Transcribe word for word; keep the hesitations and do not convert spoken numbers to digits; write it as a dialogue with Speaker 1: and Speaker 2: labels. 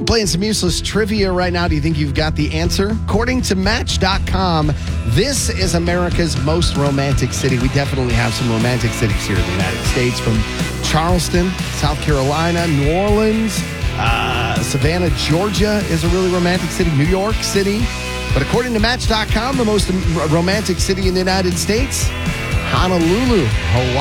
Speaker 1: Playing some useless trivia right now. Do you think you've got the answer? According to Match dot com, this is America's most romantic city. We definitely have some romantic cities here in the United States, from Charleston, South Carolina, New Orleans, uh, Savannah, Georgia is a really romantic city, New York City. But according to Match dot com, the most romantic city in the United States, Honolulu, Hawaii.